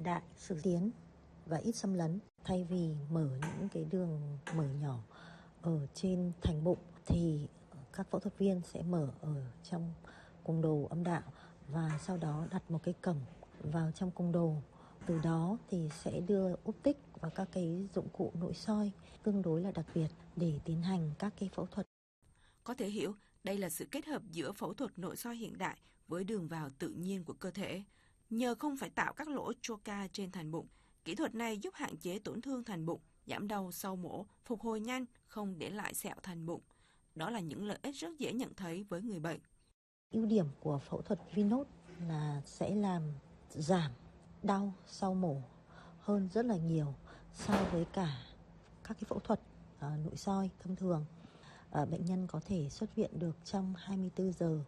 đại, sự tiến và ít xâm lấn. Thay vì mở những cái đường mở nhỏ ở trên thành bụng thì các phẫu thuật viên sẽ mở ở trong cung đồ âm đạo và sau đó đặt một cái cổng vào trong cung đồ. Từ đó thì sẽ đưa úp tích và các cái dụng cụ nội soi tương đối là đặc biệt để tiến hành các cái phẫu thuật. Có thể hiểu đây là sự kết hợp giữa phẫu thuật nội soi hiện đại với đường vào tự nhiên của cơ thể. Nhờ không phải tạo các lỗ troca trên thành bụng, kỹ thuật này giúp hạn chế tổn thương thành bụng, giảm đau sau mổ, phục hồi nhanh, không để lại sẹo thành bụng. Đó là những lợi ích rất dễ nhận thấy với người bệnh. Ưu điểm của phẫu thuật Vinod là sẽ làm giảm đau sau mổ hơn rất là nhiều so với cả các cái phẫu thuật nội soi thông thường. Bệnh nhân có thể xuất viện được trong 24 giờ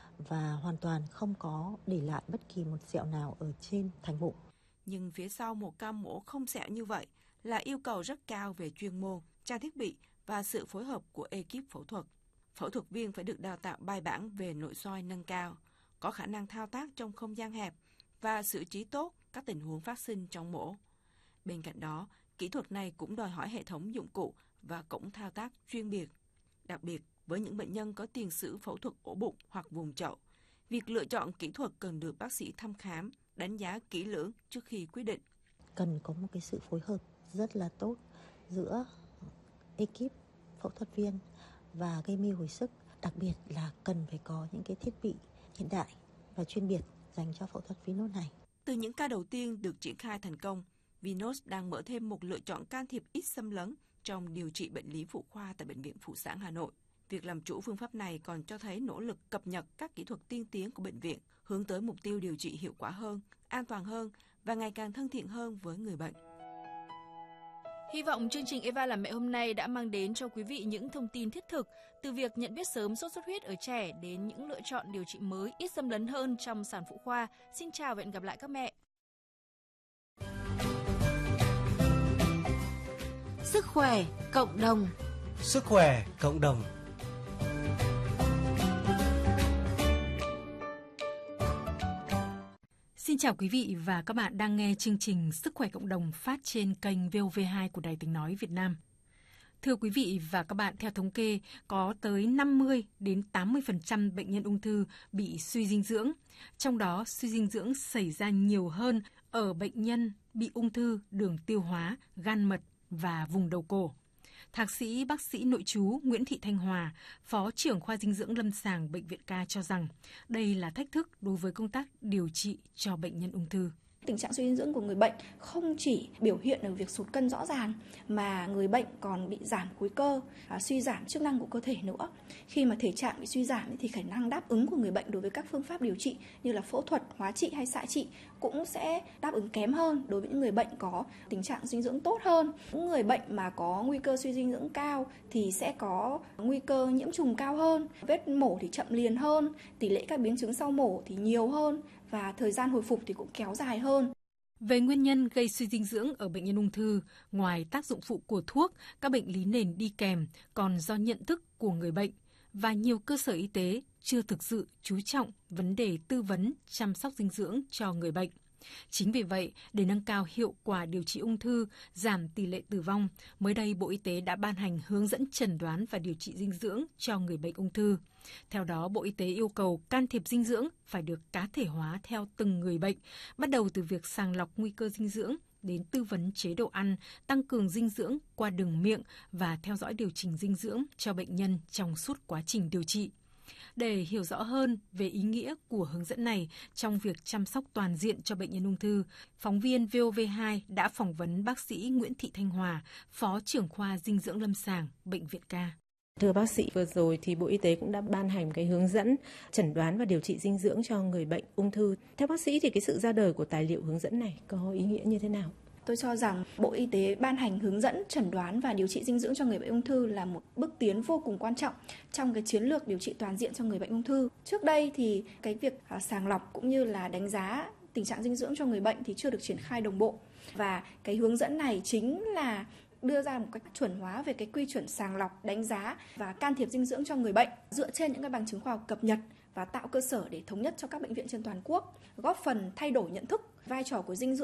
và hoàn toàn không có để lại bất kỳ một sẹo nào ở trên thành bụng. Nhưng phía sau một ca mổ không sẹo như vậy là yêu cầu rất cao về chuyên môn, trang thiết bị và sự phối hợp của ekip phẫu thuật. Phẫu thuật viên phải được đào tạo bài bản về nội soi nâng cao, có khả năng thao tác trong không gian hẹp và xử trí tốt các tình huống phát sinh trong mổ. Bên cạnh đó, kỹ thuật này cũng đòi hỏi hệ thống dụng cụ và cổng thao tác chuyên biệt. Đặc biệt, với những bệnh nhân có tiền sử phẫu thuật ổ bụng hoặc vùng chậu, việc lựa chọn kỹ thuật cần được bác sĩ thăm khám, đánh giá kỹ lưỡng trước khi quyết định. Cần có một cái sự phối hợp rất là tốt giữa ekip phẫu thuật viên và gây mê hồi sức. Đặc biệt là cần phải có những cái thiết bị hiện đại và chuyên biệt dành cho phẫu thuật Vinod này. Từ những ca đầu tiên được triển khai thành công, Vinod đang mở thêm một lựa chọn can thiệp ít xâm lấn trong điều trị bệnh lý phụ khoa tại Bệnh viện Phụ sản Hà Nội. Việc làm chủ phương pháp này còn cho thấy nỗ lực cập nhật các kỹ thuật tiên tiến của bệnh viện, hướng tới mục tiêu điều trị hiệu quả hơn, an toàn hơn và ngày càng thân thiện hơn với người bệnh. Hy vọng chương trình Eva làm mẹ hôm nay đã mang đến cho quý vị những thông tin thiết thực từ việc nhận biết sớm sốt xuất huyết ở trẻ đến những lựa chọn điều trị mới ít xâm lấn hơn trong sản phụ khoa. Xin chào và hẹn gặp lại các mẹ. Sức khỏe cộng đồng. Sức khỏe cộng đồng. Xin chào quý vị và các bạn đang nghe chương trình Sức khỏe cộng đồng phát trên kênh VOV2 của Đài Tiếng nói Việt Nam. Thưa quý vị và các bạn, theo thống kê, có tới 50 đến 80% bệnh nhân ung thư bị suy dinh dưỡng. Trong đó, suy dinh dưỡng xảy ra nhiều hơn ở bệnh nhân bị ung thư đường tiêu hóa, gan mật và vùng đầu cổ. Thạc sĩ bác sĩ nội trú Nguyễn Thị Thanh Hòa, Phó trưởng khoa dinh dưỡng lâm sàng Bệnh viện Ca cho rằng đây là thách thức đối với công tác điều trị cho bệnh nhân ung thư. Tình trạng suy dinh dưỡng của người bệnh không chỉ biểu hiện ở việc sụt cân rõ ràng mà người bệnh còn bị giảm khối cơ, suy giảm chức năng của cơ thể nữa. Khi mà thể trạng bị suy giảm thì khả năng đáp ứng của người bệnh đối với các phương pháp điều trị như là phẫu thuật, hóa trị hay xạ trị cũng sẽ đáp ứng kém hơn đối với những người bệnh có tình trạng dinh dưỡng tốt hơn. Những người bệnh mà có nguy cơ suy dinh dưỡng cao thì sẽ có nguy cơ nhiễm trùng cao hơn, vết mổ thì chậm liền hơn, tỷ lệ các biến chứng sau mổ thì nhiều hơn và thời gian hồi phục thì cũng kéo dài hơn. Về nguyên nhân gây suy dinh dưỡng ở bệnh nhân ung thư, ngoài tác dụng phụ của thuốc, các bệnh lý nền đi kèm còn do nhận thức của người bệnh và nhiều cơ sở y tế chưa thực sự chú trọng vấn đề tư vấn chăm sóc dinh dưỡng cho người bệnh. Chính vì vậy, để nâng cao hiệu quả điều trị ung thư, giảm tỷ lệ tử vong, mới đây Bộ Y tế đã ban hành hướng dẫn chẩn đoán và điều trị dinh dưỡng cho người bệnh ung thư. Theo đó, Bộ Y tế yêu cầu can thiệp dinh dưỡng phải được cá thể hóa theo từng người bệnh, bắt đầu từ việc sàng lọc nguy cơ dinh dưỡng đến tư vấn chế độ ăn, tăng cường dinh dưỡng qua đường miệng và theo dõi điều chỉnh dinh dưỡng cho bệnh nhân trong suốt quá trình điều trị. Để hiểu rõ hơn về ý nghĩa của hướng dẫn này trong việc chăm sóc toàn diện cho bệnh nhân ung thư, phóng viên VOV2 đã phỏng vấn bác sĩ Nguyễn Thị Thanh Hòa, Phó trưởng khoa dinh dưỡng lâm sàng Bệnh viện Ca. Thưa bác sĩ, vừa rồi thì Bộ Y tế cũng đã ban hành cái hướng dẫn chẩn đoán và điều trị dinh dưỡng cho người bệnh ung thư. Theo bác sĩ thì cái sự ra đời của tài liệu hướng dẫn này có ý nghĩa như thế nào? Tôi cho rằng Bộ Y tế ban hành hướng dẫn chẩn đoán và điều trị dinh dưỡng cho người bệnh ung thư là một bước tiến vô cùng quan trọng trong cái chiến lược điều trị toàn diện cho người bệnh ung thư. Trước đây thì cái việc sàng lọc cũng như là đánh giá tình trạng dinh dưỡng cho người bệnh thì chưa được triển khai đồng bộ. Và cái hướng dẫn này chính là đưa ra một cách chuẩn hóa về cái quy chuẩn sàng lọc, đánh giá và can thiệp dinh dưỡng cho người bệnh dựa trên những cái bằng chứng khoa học cập nhật và tạo cơ sở để thống nhất cho các bệnh viện trên toàn quốc, góp phần thay đổi nhận thức vai trò của dinh dưỡng